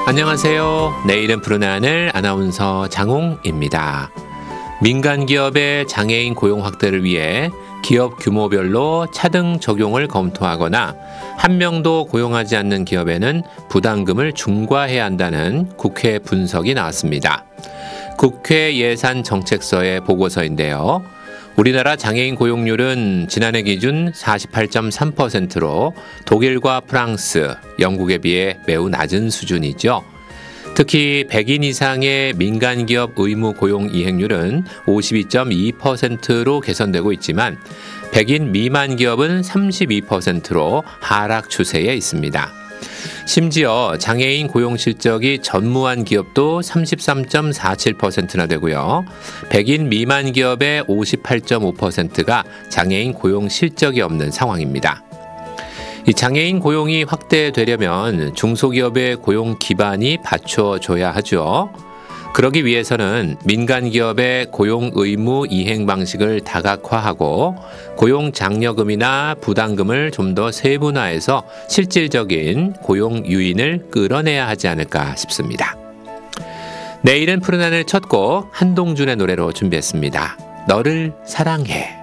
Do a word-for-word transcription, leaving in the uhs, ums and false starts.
안녕하세요. 내일은 푸른 하늘 아나운서 장홍입니다. 민간 기업의 장애인 고용 확대를 위해 기업 규모별로 차등 적용을 검토하거나 한 명도 고용하지 않는 기업에는 부담금을 중과해야 한다는 국회 분석이 나왔습니다. 국회 예산정책서의 보고서인데요. 우리나라 장애인 고용률은 지난해 기준 사십팔 점 삼 퍼센트로 독일과 프랑스, 영국에 비해 매우 낮은 수준이죠. 특히 백 인 이상의 민간기업 의무 고용 이행률은 오십이 점 이 퍼센트로 개선되고 있지만 백 인 미만 기업은 삼십이 퍼센트로 하락 추세에 있습니다. 심지어 장애인 고용 실적이 전무한 기업도 삼십삼 점 사칠 퍼센트나 되고요. 백 인 미만 기업의 오십팔 점 오 퍼센트가 장애인 고용 실적이 없는 상황입니다. 이 장애인 고용이 확대되려면 중소기업의 고용 기반이 받쳐줘야 하죠. 그러기 위해서는 민간 기업의 고용 의무 이행 방식을 다각화하고 고용 장려금이나 부담금을 좀 더 세분화해서 실질적인 고용 유인을 끌어내야 하지 않을까 싶습니다. 내일은 푸른 하늘 첫 곡 한동준의 노래로 준비했습니다. 너를 사랑해.